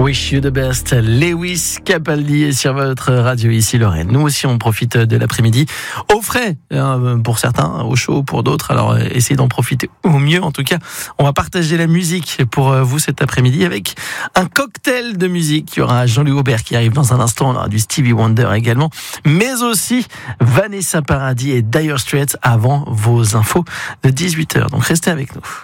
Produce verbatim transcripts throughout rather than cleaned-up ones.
Wish you the best, Lewis Capaldi est sur votre radio ici Lorraine. Nous aussi on profite de l'après-midi au frais, hein, pour certains, au chaud pour d'autres. Alors essayez d'en profiter au mieux. En tout cas, on va partager la musique pour vous cet après-midi avec un cocktail de musique. Il y aura Jean-Louis Aubert qui arrive dans un instant. On aura du Stevie Wonder également, mais aussi Vanessa Paradis et Dire Straits avant vos infos de dix-huit heures. Donc restez avec nous.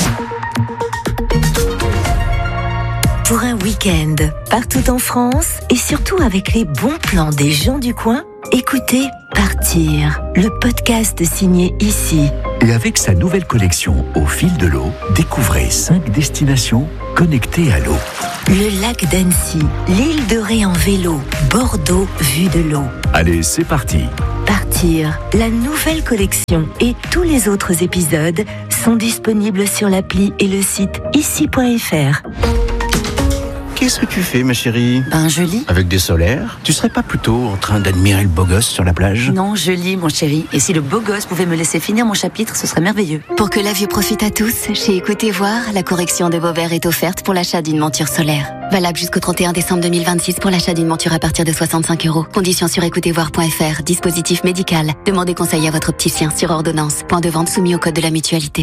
Pour un week-end, partout en France et surtout avec les bons plans des gens du coin, écoutez Partir, le podcast signé Ici. Et avec sa nouvelle collection Au fil de l'eau, découvrez cinq destinations connectées à l'eau. Le lac d'Annecy, l'île de Ré en vélo, Bordeaux vue de l'eau. Allez, c'est parti. Partir, la nouvelle collection et tous les autres épisodes sont disponibles sur l'appli et le site ici point f r. Qu'est-ce que tu fais, ma chérie? Ben, je lis. Avec des solaires? Tu serais pas plutôt en train d'admirer le beau gosse sur la plage? Non, je lis, mon chéri. Et si le beau gosse pouvait me laisser finir mon chapitre, ce serait merveilleux. Pour que la vue profite à tous, chez Écoutez Voir, la correction de vos verres est offerte pour l'achat d'une monture solaire. Valable jusqu'au trente et un décembre deux mille vingt-six pour l'achat d'une monture à partir de soixante-cinq euros. Conditions sur écoutez voir point f r. Dispositif médical. Demandez conseil à votre opticien sur ordonnance. Point de vente soumis au code de la mutualité.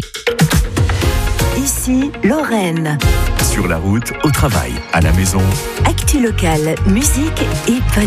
Ici, Lorraine. Sur la route, au travail, à la maison. Actu locale, musique et podcast.